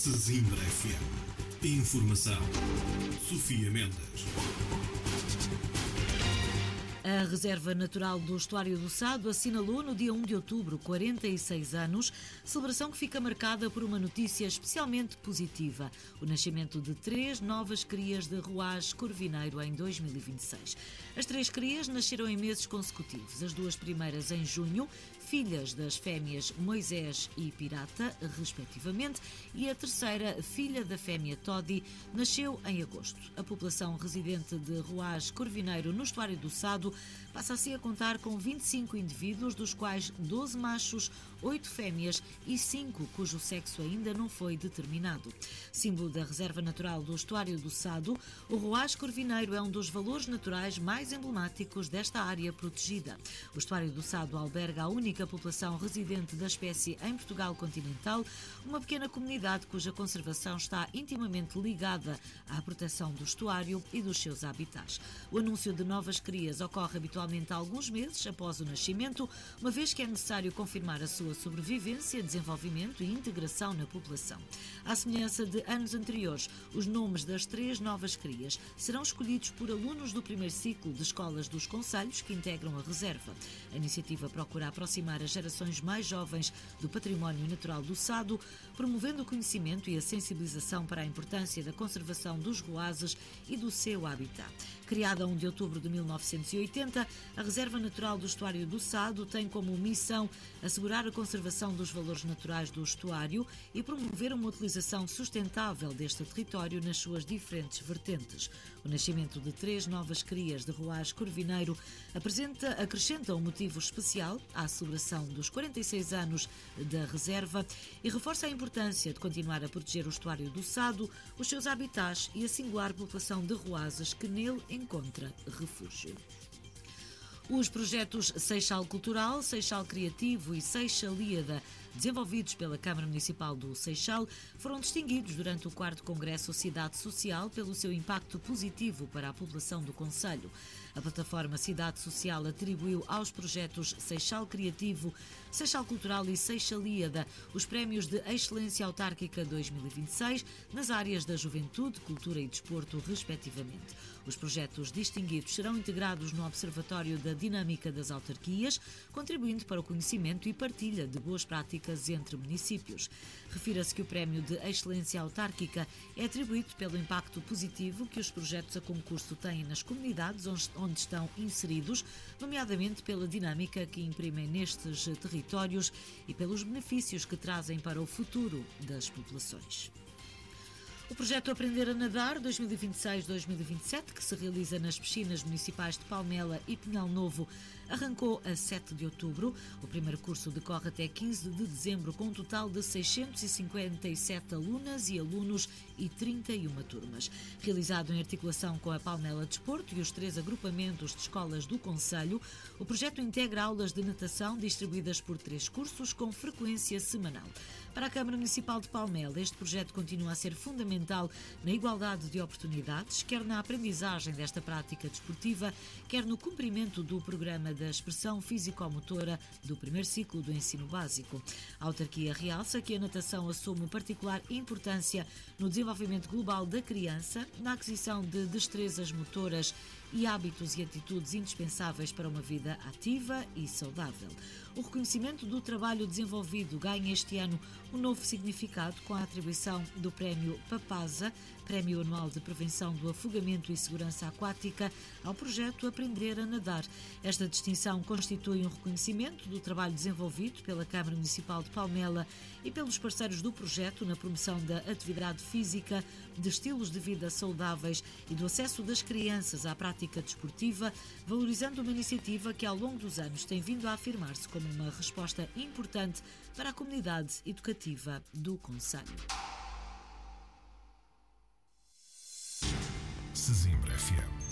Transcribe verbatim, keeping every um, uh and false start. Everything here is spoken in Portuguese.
Sesimbra F M. Informação. Sofia Mendes. A Reserva Natural do Estuário do Sado assinalou no dia um de outubro quarenta e seis anos, celebração que fica marcada por uma notícia especialmente positiva: o nascimento de três novas crias de Ruás Corvineiro em dois mil e vinte e seis. As três crias nasceram em meses consecutivos, as duas primeiras em junho, filhas das fêmeas Moisés e Pirata, respectivamente, e a terceira, filha da fêmea Todi, nasceu em agosto. A população residente de Ruás Corvineiro, no Estuário do Sado, passa assim a contar com vinte e cinco indivíduos, dos quais doze machos, oito fêmeas e cinco cujo sexo ainda não foi determinado. Símbolo da Reserva Natural do Estuário do Sado, o Ruás Corvineiro é um dos valores naturais mais emblemáticos desta área protegida. O Estuário do Sado alberga a única a população residente da espécie em Portugal continental, uma pequena comunidade cuja conservação está intimamente ligada à proteção do estuário e dos seus habitats. O anúncio de novas crias ocorre habitualmente há alguns meses após o nascimento, uma vez que é necessário confirmar a sua sobrevivência, desenvolvimento e integração na população. À semelhança de anos anteriores, os nomes das três novas crias serão escolhidos por alunos do primeiro ciclo de escolas dos concelhos que integram a reserva. A iniciativa procura aproximar as gerações mais jovens do património natural do Sado, promovendo o conhecimento e a sensibilização para a importância da conservação dos ruazes e do seu habitat. Criada a um de outubro de mil novecentos e oitenta, a Reserva Natural do Estuário do Sado tem como missão assegurar a conservação dos valores naturais do estuário e promover uma utilização sustentável deste território nas suas diferentes vertentes. O nascimento de três novas crias de Ruás Corvineiro apresenta, acrescenta um motivo especial à celebração dos quarenta e seis anos da Reserva e reforça a importância de continuar a proteger o Estuário do Sado, os seus habitats e a singular população de ruazes que nele encontra refúgio. Os projetos Seixal Cultural, Seixal Criativo e Seixalíada, desenvolvidos pela Câmara Municipal do Seixal, foram distinguidos durante o quarto Congresso Cidade Social pelo seu impacto positivo para a população do concelho. A plataforma Cidade Social atribuiu aos projetos Seixal Criativo, Seixal Cultural e Seixalíada os prémios de Excelência Autárquica dois mil e vinte e seis nas áreas da juventude, cultura e desporto, respectivamente. Os projetos distinguidos serão integrados no Observatório da Dinâmica das Autarquias, contribuindo para o conhecimento e partilha de boas práticas entre municípios. Refira-se que o prémio de Excelência Autárquica é atribuído pelo impacto positivo que os projetos a concurso têm nas comunidades onde estão inseridos, nomeadamente pela dinâmica que imprimem nestes territórios e pelos benefícios que trazem para o futuro das populações. O projeto Aprender a Nadar dois mil e vinte e seis a dois mil e vinte e sete, que se realiza nas piscinas municipais de Palmela e Pinhal Novo, arrancou a sete de outubro. O primeiro curso decorre até quinze de dezembro, com um total de seiscentos e cinquenta e sete alunas e alunos e trinta e uma turmas. Realizado em articulação com a Palmela Desporto e os três agrupamentos de escolas do concelho, o projeto integra aulas de natação distribuídas por três cursos com frequência semanal. Para a Câmara Municipal de Palmela, este projeto continua a ser fundamental na igualdade de oportunidades, quer na aprendizagem desta prática desportiva, quer no cumprimento do programa da expressão físico-motora do primeiro ciclo do ensino básico. A autarquia realça que a natação assume particular importância no desenvolvimento global da criança, na aquisição de destrezas motoras e hábitos e atitudes indispensáveis para uma vida ativa e saudável. O reconhecimento do trabalho desenvolvido ganha este ano um novo significado com a atribuição do Prémio PAPASA, Prémio Anual de Prevenção do Afogamento e Segurança Aquática, ao projeto Aprender a Nadar. Esta distinção constitui um reconhecimento do trabalho desenvolvido pela Câmara Municipal de Palmela e pelos parceiros do projeto na promoção da atividade física, de estilos de vida saudáveis e do acesso das crianças à prática desportiva, valorizando uma iniciativa que ao longo dos anos tem vindo a afirmar-se como uma resposta importante para a comunidade educativa do concelho. Sesimbra F M.